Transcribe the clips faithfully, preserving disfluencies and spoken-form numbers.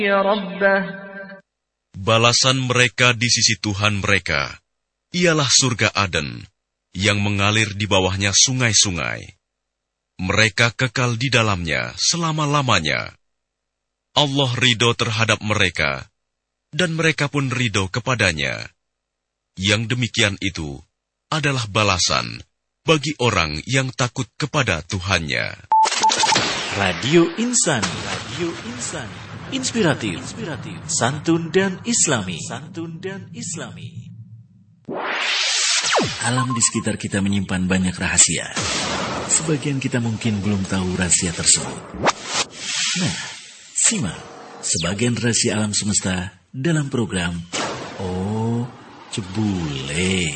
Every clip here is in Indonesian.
ربه Balasan mereka di sisi Tuhan mereka ialah surga Aden yang mengalir di bawahnya sungai-sungai. Mereka kekal di dalamnya selama-lamanya. Allah ridho terhadap mereka, dan mereka pun ridho kepadanya. Yang demikian itu adalah balasan bagi orang yang takut kepada Tuhannya. Radio Insan, Radio Insan, inspiratif, inspiratif, santun dan islami, santun dan islami. Alam di sekitar kita menyimpan banyak rahasia. Sebagian kita mungkin belum tahu rahasia tersebut. Nah, simak sebagian rahasia alam semesta dalam program Oh Jebule.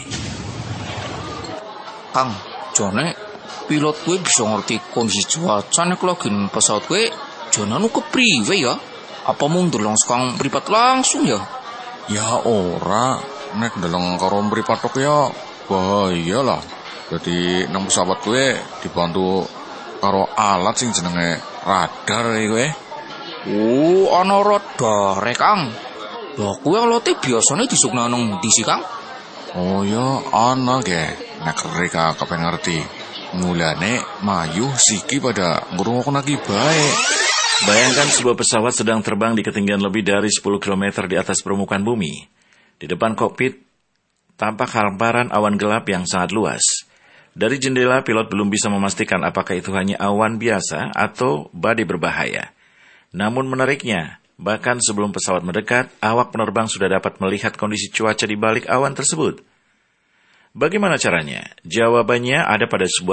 Kang, jane pilot gue bisa ngerti kondisi cuaca nek lagi pesawat gue jane anu kepriwe ya? Apa mung ndeleng sekang mripat langsung ya? Ya ora, nek ndeleng karo mripat tok ya bahaya lah. Jadi nang pesawat gue dibantu karo alat sing jenenge radar gue. Oh, ana radar Kang. Lah kuwi alote biasane disukna nang ndi sih, Kang? Oh ya, ana ge. Nek reka kapan ngerti. Mulane mayu siki pada ngrungokno lagi bae. Bayangkan sebuah pesawat sedang terbang di ketinggian lebih dari sepuluh kilometer di atas permukaan bumi. Di depan kokpit tampak hamparan awan gelap yang sangat luas. Dari jendela, pilot belum bisa memastikan apakah itu hanya awan biasa atau badai berbahaya. Namun menariknya, bahkan sebelum pesawat mendekat, awak penerbang sudah dapat melihat kondisi cuaca di balik awan tersebut. Bagaimana caranya? Jawabannya ada pada sebuah